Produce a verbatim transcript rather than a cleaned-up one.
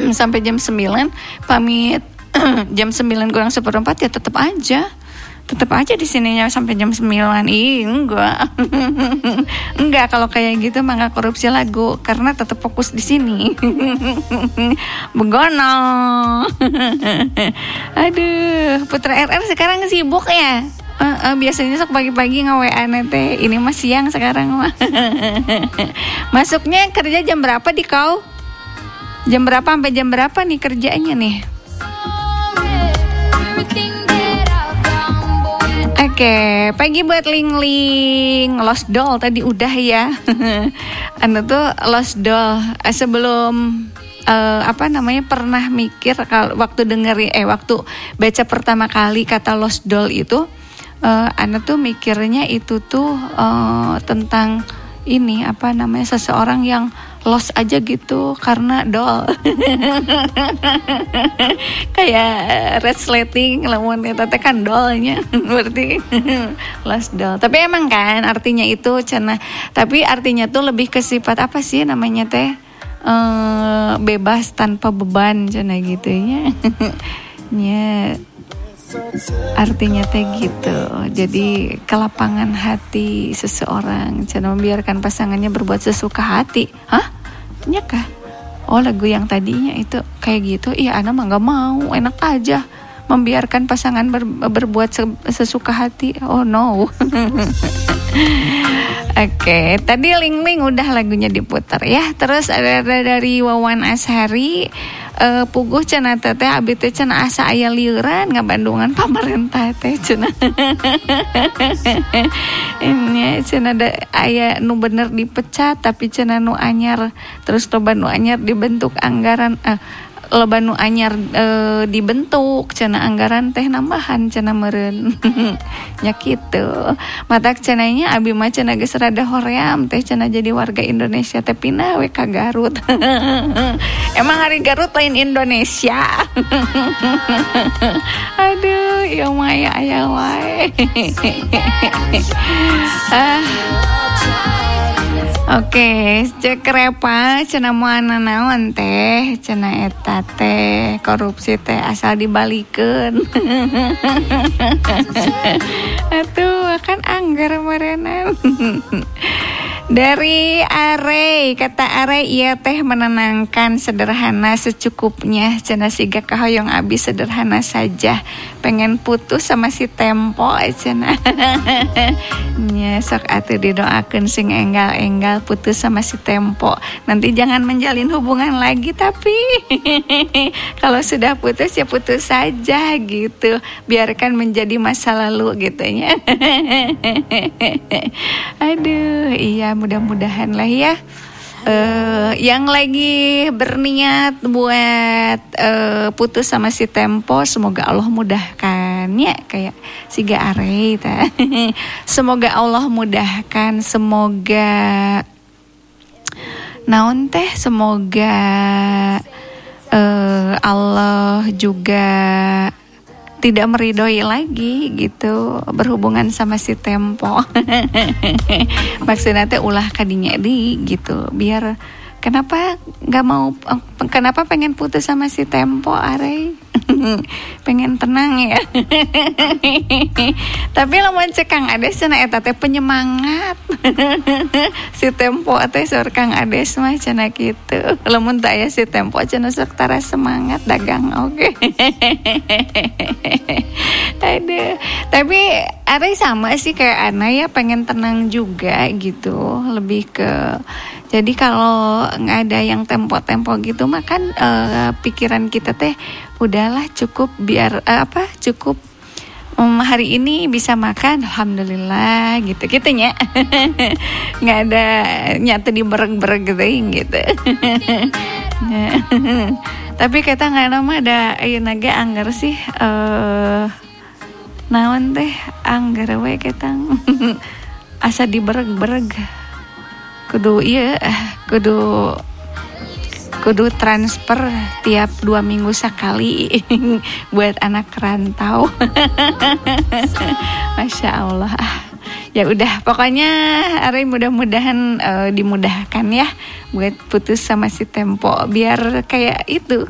sampai jam sembilan, pamit jam sembilan kurang seperempat ya tetap aja. Tetap aja di sininya sampai jam sembilan. Ih, enggak. Enggak, kalau kayak gitu mah enggak korupsi lagu karena tetap fokus di sini. Begono. Aduh, Putra R R sekarang sibuk ya. Uh, uh, biasanya sok pagi-pagi nge-W A nete. Ini mah siang sekarang mah. Masuknya kerja jam berapa di kau? Jam berapa sampai jam berapa nih kerjanya nih? Oke, okay, pagi buat Ling Ling. Lost Doll tadi udah ya. Anu tuh Lost Doll eh, sebelum uh, apa namanya pernah mikir kalau waktu dengerin eh waktu baca pertama kali kata Lost Doll itu, uh, Anu tuh mikirnya itu tuh uh, tentang ini apa namanya seseorang yang lost aja gitu karena doll. Kayak resleting lamun eta teh kan dollnya berarti lost doll. Tapi emang kan artinya itu cenah, tapi artinya tuh lebih ke sifat apa sih namanya teh uh, bebas tanpa beban cenah gitu ya. Ya artinya teh gitu. Jadi kelapangan hati seseorang, jangan membiarkan pasangannya berbuat sesuka hati. Hah? Nya kah? Oh, lagu yang tadinya itu kayak gitu. Iya, ana mah enggak mau, enak aja membiarkan pasangan ber, berbuat sesuka hati. Oh no. Oke, okay, tadi Ling Ling udah lagunya diputar ya. Terus ada, ada dari Wawan Ashari, uh, puguh cenah teh abi teh cenah asa aya lieuran ngabandungan pamarentah teh cenah. Ini cenah ada aya nu bener dipecat tapi cenah nu anyar, terus loba nu anyar dibentuk anggaran uh, loba nu anyar e, dibentuk cenah anggaran teh nambahan cenah meureun. Nya kitu. Matak cenahnya abi mah cenah geus rada hoream teh cenah jadi warga Indonesia teh pindah we ka Garut. Emang hari Garut lain Indonesia. Aduh, ya maya aya wae. Ah. Oke, cek repa cenah moana naon teh, cenah eta teh korupsi teh asal dibalikeun. Atuh kan anggar merenan. Dari Are, kata Are iya teh menenangkan, sederhana secukupnya, cenah siga kahoyong abi sederhana saja. Pengen putus sama si Tempo cenah. Nya sok atuh didoakeun sing enggal-enggal putus sama si Tempo. Nanti jangan menjalin hubungan lagi, tapi kalau sudah putus ya putus saja gitu. Biarkan menjadi masa lalu gitu ya. Aduh, iya mudah-mudahan lah ya. Uh, yang lagi berniat buat uh, putus sama si Tempo, semoga Allah mudahkan ya, kayak siga Are ta. Semoga Allah mudahkan, semoga naon teh, semoga uh, Allah juga tidak meridhoi lagi gitu berhubungan sama si Tempo. Maksudnya teh ulah kadinya di gitu, biar kenapa nggak mau, kenapa pengen putus sama si Tempo Are. Pengen tenang ya. Tapi lamun cek Kang Ades cenah eta teh penyemangat. Si Tempo teh sor Kang Ades mah cenah kitu. Lamun teu aya si Tempo cenah sok tara semangat dagang oge. Aduh. Tapi Are sama sih kayak Ana ya, pengen tenang juga gitu. Lebih ke jadi kalau nggak ada yang tempo-tempo gitu mah kan uh, pikiran kita teh udahlah cukup biar uh, apa cukup um, hari ini bisa makan alhamdulillah gitu gitunya. Nggak ada nyata di bereg-bereg gitu. Tapi kita nggak nama ada ayo naga anggar sih uh, naon teh anggar we kita asa di bereg-bereg. Kudu iya, kudu kudu transfer tiap dua minggu sekali buat anak rantau. Masya Allah. Ya udah, pokoknya Ari mudah-mudahan uh, dimudahkan ya buat putus sama si Tempo, biar kayak itu